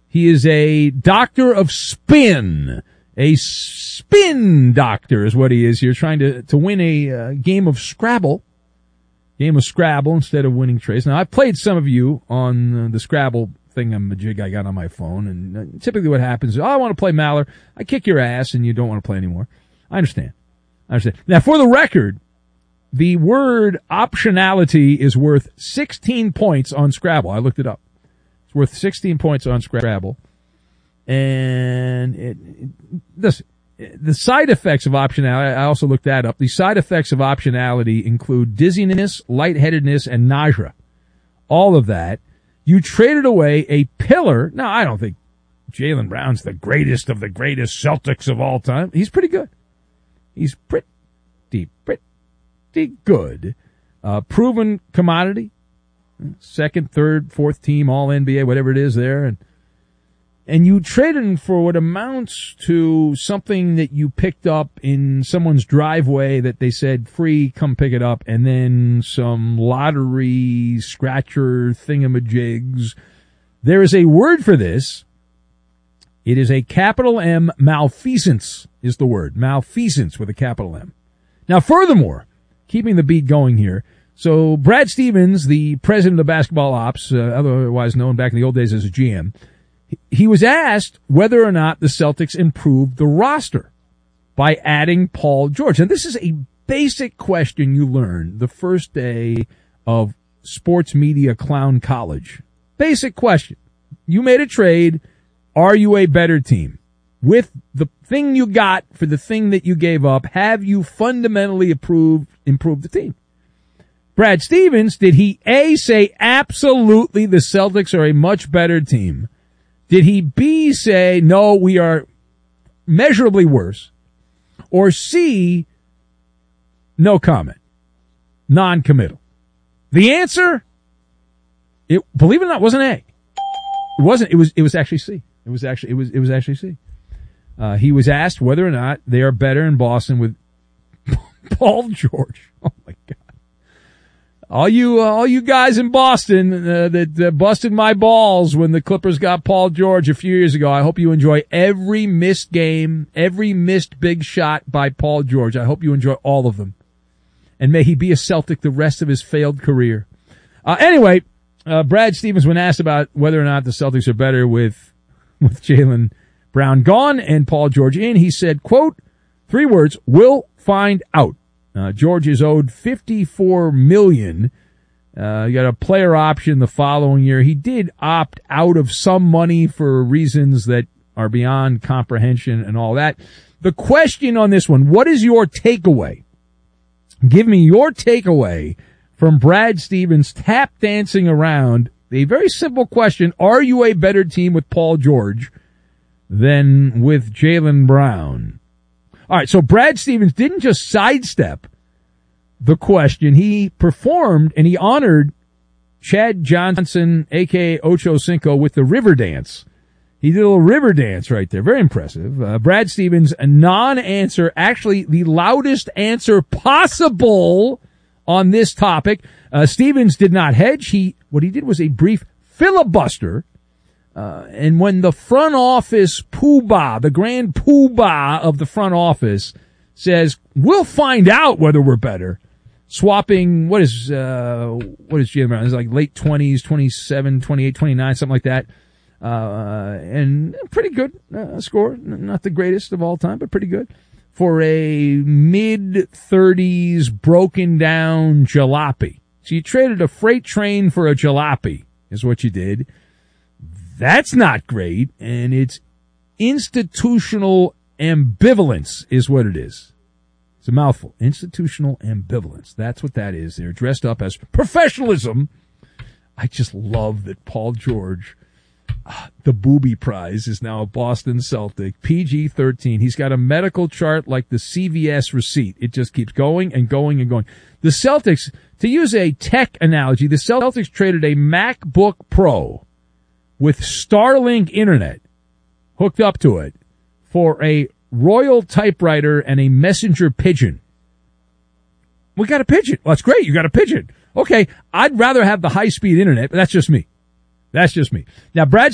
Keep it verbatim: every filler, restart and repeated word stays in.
He is a doctor of spin. A spin doctor is what he is here, trying to, to win a uh, game of Scrabble. Game of Scrabble instead of winning trays. Now, I've played some of you on uh, the Scrabble thingamajig I got on my phone, and uh, typically what happens is, oh, I want to play Maller. I kick your ass, and you don't want to play anymore. I understand. I understand. Now, for the record, the word optionality is worth sixteen points on Scrabble. I looked it up. It's worth sixteen points on Scrabble. And it, it, this, the side effects of optionality, I also looked that up. The side effects of optionality include dizziness, lightheadedness, and nausea. All of that. You traded away a pillar. Now, I don't think Jaylen Brown's the greatest of the greatest Celtics of all time. He's pretty good. He's pretty, pretty good. Uh, proven commodity. Second, third, fourth team, all N B A, whatever it is there. And, and you traded him for what amounts to something that you picked up in someone's driveway that they said free, come pick it up, and then some lottery scratcher thingamajigs. There is a word for this. It is a capital M, malfeasance is the word. Malfeasance with a capital M. Now, furthermore, keeping the beat going here, so Brad Stevens, the president of basketball ops, uh, otherwise known back in the old days as a G M, he was asked whether or not the Celtics improved the roster by adding Paul George. And this is a basic question you learn the first day of sports media clown college. Basic question. You made a trade. Are you a better team? With the thing you got for the thing that you gave up, have you fundamentally improved, improved the team? Brad Stevens, did he A, say absolutely the Celtics are a much better team? Did he B, say, no, we are measurably worse? Or C, no comment, non-committal? The answer, it, believe it or not, wasn't A. It wasn't, it was, it was actually C. It was actually, it was, it was actually C. Uh, he was asked whether or not they are better in Boston with Paul George. Oh my God. All you, uh, all you guys in Boston uh, that uh, busted my balls when the Clippers got Paul George a few years ago, I hope you enjoy every missed game, every missed big shot by Paul George. I hope you enjoy all of them. And may he be a Celtic the rest of his failed career. Uh, anyway, uh, Brad Stevens, when asked about whether or not the Celtics are better with, with Jaylen Brown gone and Paul George in, he said, quote, three words, we'll find out. Uh, George is owed fifty-four million dollars. Uh, he got a player option the following year. He did opt out of some money for reasons that are beyond comprehension and all that. The question on this one, what is your takeaway? Give me your takeaway from Brad Stevens tap dancing around a very simple question. Are you a better team with Paul George than with Jaylen Brown? All right, so Brad Stevens didn't just sidestep the question. He performed and he honored Chad Johnson, a k a. Ocho Cinco, with the river dance. He did a little river dance right there. Very impressive. Uh, Brad Stevens, a non-answer, actually the loudest answer possible on this topic. Uh, Stevens did not hedge. He, what he did was a brief filibuster. Uh, and when the front office poobah, the grand poobah of the front office says, we'll find out whether we're better, swapping, what is, uh, what is Jaylen Brown? It's like late twenties, twenty-seven, twenty-eight, twenty-nine, something like that. Uh, and pretty good, uh, score. Not the greatest of all time, but pretty good for a mid thirties broken down jalopy. So you traded a freight train for a jalopy is what you did. That's not great, and it's institutional ambivalence is what it is. It's a mouthful. Institutional ambivalence. That's what that is. They're dressed up as professionalism. I just love that Paul George, uh, the booby prize, is now a Boston Celtic, P G thirteen. He's got a medical chart like the C V S receipt. It just keeps going and going and going. The Celtics, to use a tech analogy, the Celtics traded a MacBook Pro with Starlink internet hooked up to it for a Royal typewriter and a messenger pigeon. We got a pigeon. Well, that's great. You got a pigeon. Okay, I'd rather have the high-speed internet, but that's just me. That's just me. Now, Brad